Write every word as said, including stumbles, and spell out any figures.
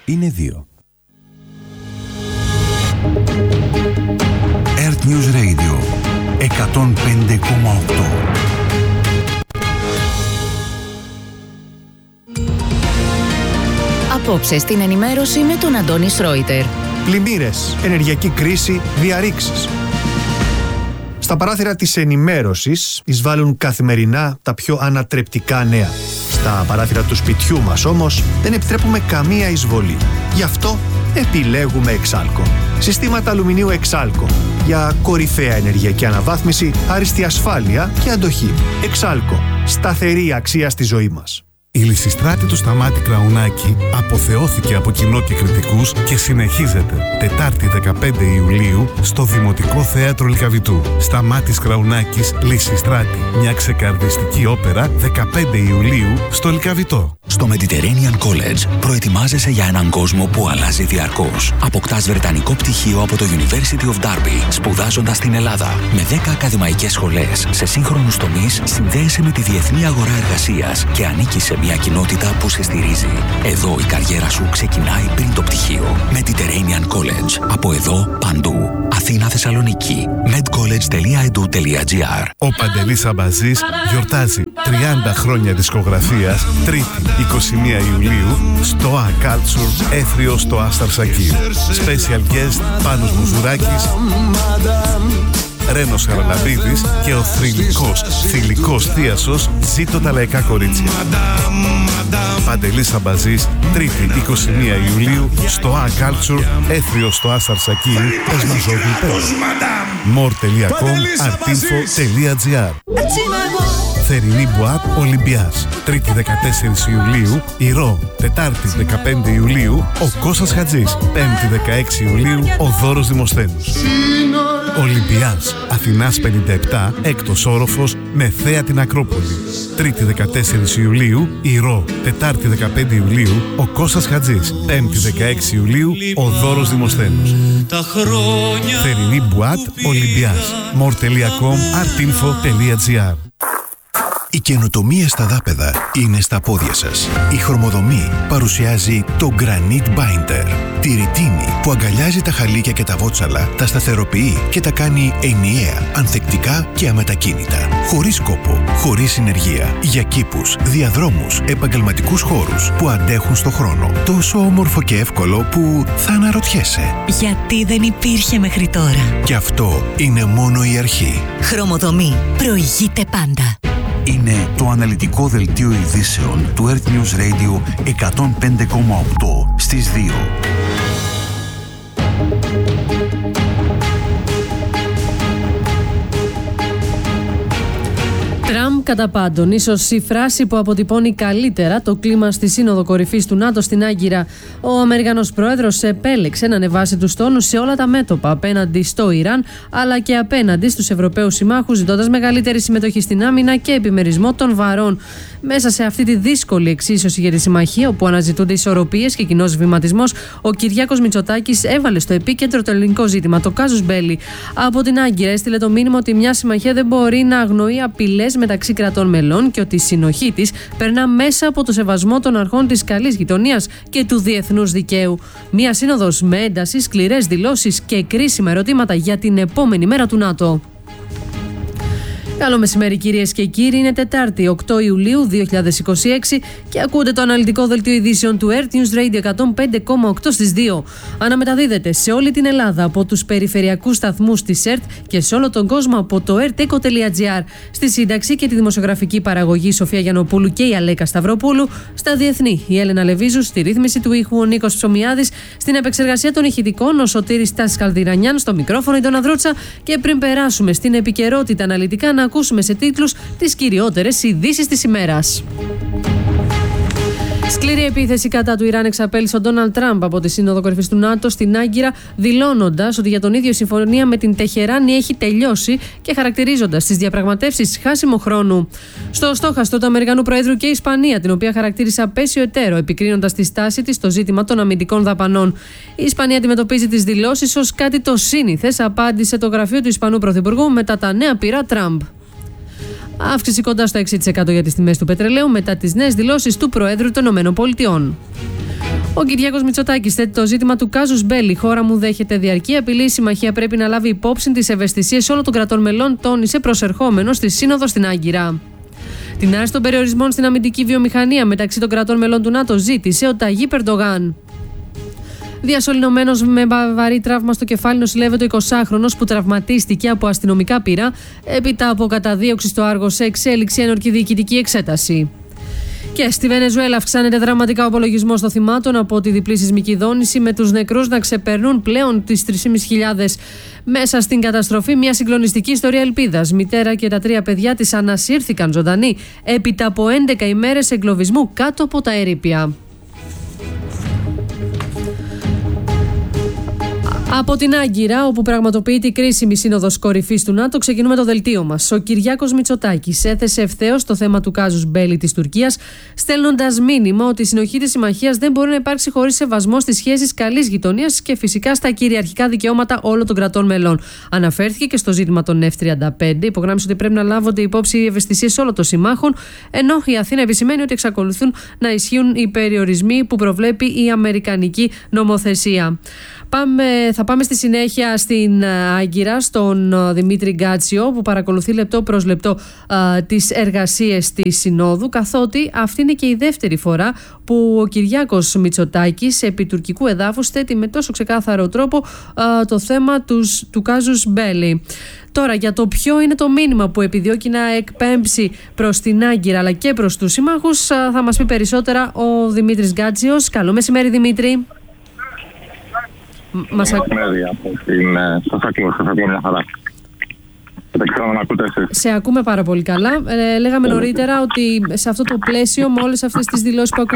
είναι δύο. Earth News Radio εκατόν πέντε κόμμα οκτώ. Απόψε στην ενημέρωση με τον Αντώνη Σρόιτερ. Πλημμύρες, ενεργειακή κρίση, διαρρήξεις. Στα παράθυρα της ενημέρωσης εισβάλλουν καθημερινά τα πιο ανατρεπτικά νέα. Στα παράθυρα του σπιτιού μας όμως δεν επιτρέπουμε καμία εισβολή. Γι' αυτό επιλέγουμε Εξάλκο. Συστήματα αλουμινίου Εξάλκο για κορυφαία ενεργειακή αναβάθμιση, άριστη ασφάλεια και αντοχή. Εξάλκο. Σταθερή αξία στη ζωή μας. Η Λυσιστράτη του Σταμάτη Κραουνάκη αποθεώθηκε από κοινό και κριτικούς και συνεχίζεται Τετάρτη δεκαπέντε Ιουλίου στο Δημοτικό Θέατρο Λυκαβητού. Σταμάτης Κραουνάκης, Λυσιστράτη. Μια ξεκαρδιστική όπερα δεκαπέντε Ιουλίου στο Λυκαβητό. Στο Mediterranean College προετοιμάζεσαι για έναν κόσμο που αλλάζει διαρκώς. Αποκτάς βρετανικό πτυχίο από το University of Derby, σπουδάζοντας στην Ελλάδα. Με δέκα ακαδημαϊκές σχολές σε σύγχρονους τομείς, συνδέεσαι με τη διεθνή αγορά εργασίας και ανήκεις σε μια κοινότητα που σε στηρίζει. Εδώ η καριέρα σου ξεκινάει πριν το πτυχίο. Mediterranean College. Από εδώ, παντού. Αθήνα, Θεσσαλονίκη. medcollege τελεία e d u τελεία g r. Ο Παντελής Αμπαζής γιορτάζει τριάντα χρόνια δισκογραφίας, Τρίτη είκοσι μία Ιουλίου, στο A Culture, Έθριο στο Άσταρ Σακύρ. Special guest Πάνος Μουζουράκης, Ρένος Χαραλαμπίδης και ο θρυλικός, θηλυκός θίασος Ζήτω τα λαϊκά κορίτσια. Παντελής Αμπαζής, Τρίτη είκοσι μία Ιουλίου, στο A Culture, Έθριο στο Άσταρ Σακύρ, Εσμαζόγλου Πέρα. μορ τελεία κομ, αρτίνφο τελεία τζι άρ. Θερινή Μπουάτ Ολυμπιάς, Τρίτη δεκατέσσερις Ιουλίου, Ηρώ. Τετάρτη δεκαπέντε Ιουλίου, ο Κώστας Χατζής. Πέμπτη δεκαέξι Ιουλίου, ο Δώρος Δημοσθένους. Ολυμπιάς, Αθηνάς πενήντα επτά, έκτος όροφος, με θέα την Ακρόπολη. Τρίτη δεκατέσσερις Ιουλίου, Ηρώ. Τετάρτη δεκαπέντε Ιουλίου, ο Κώστας Χατζής. Πέμπτη δεκαέξι Ιουλίου, ο Δώρος Δημοσθένους. Θερινή Μπουάτ Ολυμπιάς, μορ τελεία κομ, αρτίνφο τελεία τζι άρ. Η καινοτομία στα δάπεδα είναι στα πόδια σας. Η Χρωμοδομή παρουσιάζει το Granite Binder. Τη ρητίνη που αγκαλιάζει τα χαλίκια και τα βότσαλα, τα σταθεροποιεί και τα κάνει ενιαία, ανθεκτικά και αμετακίνητα. Χωρίς κόπο, χωρίς συνεργεία. Για κήπους, διαδρόμους, επαγγελματικούς χώρους που αντέχουν στο χρόνο. Τόσο όμορφο και εύκολο που θα αναρωτιέσαι. Γιατί δεν υπήρχε μέχρι τώρα. Και αυτό είναι μόνο η αρχή. Χρωμοδομή. Προηγείται πάντα. Είναι το αναλυτικό δελτίο ειδήσεων του Earth News Radio εκατόν πέντε κόμμα οκτώ στις δύο. Τραμπ κατά πάντων, ίσως η φράση που αποτυπώνει καλύτερα το κλίμα στη Σύνοδο Κορυφής του ΝΑΤΟ στην Άγκυρα. Ο Αμερικανός πρόεδρος επέλεξε να ανεβάσει τους τόνους σε όλα τα μέτωπα απέναντι στο Ιράν, αλλά και απέναντι στους Ευρωπαίους συμμάχους, ζητώντας μεγαλύτερη συμμετοχή στην άμυνα και επιμερισμό των βαρών. Μέσα σε αυτή τη δύσκολη εξίσωση για τη συμμαχία, όπου αναζητούνται ισορροπίες και κοινός βηματισμός, ο Κυριάκος Μητσοτάκης έβαλε στο επίκεντρο το ελληνικό ζήτημα, το κάζους μπέλι. Από την Άγκυρα έστειλε το μήνυμα ότι μια συμμαχία δεν μπορεί να αγνοεί απειλές μεταξύ κρατών μελών και ότι η συνοχή της περνά μέσα από το σεβασμό των αρχών της καλής γειτονίας και του διεθνούς δικαίου. Μια σύνοδος με ένταση, σκληρές δηλώσεις και κρίσιμα ερωτήματα για την επόμενη μέρα του ΝΑΤΟ. Καλό μεσημέρι κυρίες και κύριοι, είναι Τετάρτη οκτώ Ιουλίου δύο χιλιάδες είκοσι έξι και ακούτε το αναλυτικό δελτίο ειδήσεων του Earth News Radio εκατόν πέντε κόμμα οκτώ στις δύο. Αναμεταδίδεται σε όλη την Ελλάδα από τους περιφερειακούς σταθμούς της ΕΡΤ και σε όλο τον κόσμο από το ερτέκο τελεία τζι άρ. Στη σύνταξη και τη δημοσιογραφική παραγωγή Σοφία Γιαννοπούλου και η Αλέκα Σταυροπούλου. Στα διεθνή η Έλενα Λεβίζου, στη ρύθμιση του ήχου ο Νίκος Ψωμιάδης, στην επεξεργασία των ηχητικών ο Σωτήρης Τάσης Καλδυρανιάν, στο μικρόφωνο η Ντόνα Δρούτσα. Και πριν περάσουμε στην επικαιρότητα αναλυτικά, να ακούσουμε σε τίτλους τις κυριότερες ειδήσεις της ημέρας. Σκληρή επίθεση κατά του Ιράν εξαπέλυσε ο Ντόναλντ Τραμπ από τη Σύνοδο Κορυφής του ΝΑΤΟ στην Άγκυρα, δηλώνοντας ότι για τον ίδιο η συμφωνία με την Τεχεράνη έχει τελειώσει και χαρακτηρίζοντας τις διαπραγματεύσεις χάσιμο χρόνου. Στο στόχαστρο του Αμερικανού Προέδρου και η Ισπανία, την οποία χαρακτήρισε απέσιο εταίρο, επικρίνοντας τη στάση της στο ζήτημα των αμυντικών δαπανών. Η Ισπανία αντιμετωπίζει τις δηλώσεις ως κάτι το σύνηθες, απάντησε το γραφείο του Ισπανού Πρωθυπουργού μετά τα νέα πειρά Τραμπ. Αύξηση κοντά στο έξι τοις εκατό για τις τιμές του πετρελαίου μετά τις νέες δηλώσεις του Προέδρου των ΗΠΑ. Ο Κυριάκος Μητσοτάκης θέτει το ζήτημα του κάζους μπέλι. Η χώρα μου δέχεται διαρκή απειλή. Η συμμαχία πρέπει να λάβει υπόψη τις ευαισθησίες όλων των κρατών μελών, τόνισε προσερχόμενο στη Σύνοδο στην Άγκυρα. Την άρση των περιορισμών στην αμυντική βιομηχανία μεταξύ των κρατών μελών του ΝΑΤΟ ζήτησε ο Ταγίπ Ερντογάν. Διασωληνωμένος με βαρύ τραύμα στο κεφάλι νοσηλεύεται ο εικοσάχρονος που τραυματίστηκε από αστυνομικά πύρα έπειτα από καταδίωξη στο Άργο σε εξέλιξη ένορκη διοικητική εξέταση. Και στη Βενεζουέλα αυξάνεται δραματικά ο απολογισμός των θυμάτων από τη διπλή σεισμική δόνηση, με τους νεκρούς να ξεπερνούν πλέον τις τρεις χιλιάδες πεντακόσιες. Μέσα στην καταστροφή, μια συγκλονιστική ιστορία ελπίδας. Μητέρα και τα τρία παιδιά της ανασύρθηκαν ζωντανοί έπειτα από έντεκα ημέρες εγκλωβισμού κάτω από τα ερείπια. Από την Άγκυρα, όπου πραγματοποιείται η κρίσιμη σύνοδος κορυφής του ΝΑΤΟ, ξεκινούμε το δελτίο μας. Ο Κυριάκος Μητσοτάκης έθεσε ευθέως το θέμα του κάζους μπέλι της Τουρκίας, στέλνοντας μήνυμα ότι η συνοχή της συμμαχίας δεν μπορεί να υπάρξει χωρίς σεβασμό στις σχέσεις καλής γειτονίας και φυσικά στα κυριαρχικά δικαιώματα όλων των κρατών μελών. Αναφέρθηκε και στο ζήτημα των εφ τριάντα πέντε, υπογράμμισε ότι πρέπει να λάβονται υπόψη οι ευαισθησίες όλων των συμμάχων, ενώ η Αθήνα επισημαίνει ότι εξακολουθούν να ισχύουν οι περιορισμοί που προβλέπει η αμερικανική νομοθεσία. Πάμε, θα πάμε στη συνέχεια στην Άγκυρα, στον Δημήτρη Γκάτσιο, που παρακολουθεί λεπτό προς λεπτό α, τις εργασίες της Συνόδου, καθότι αυτή είναι και η δεύτερη φορά που ο Κυριάκος Μητσοτάκης επί τουρκικού εδάφους θέτει με τόσο ξεκάθαρο τρόπο α, το θέμα τους, του κάζους μπέλι. Τώρα, για το ποιο είναι το μήνυμα που επιδιώκει να εκπέμψει προς την Άγκυρα αλλά και προς τους συμμάχους, θα μας πει περισσότερα ο Δημήτρης Γκάτσιος. Καλό μεσημέρι, Δημήτρη. Μας ακού... Σας ακούω, σας ακούω μια χαρά. Σε ακούμε πάρα πολύ καλά. Ε, λέγαμε νωρίτερα ότι σε αυτό το πλαίσιο, με όλες αυτές τις δηλώσεις που ακούμε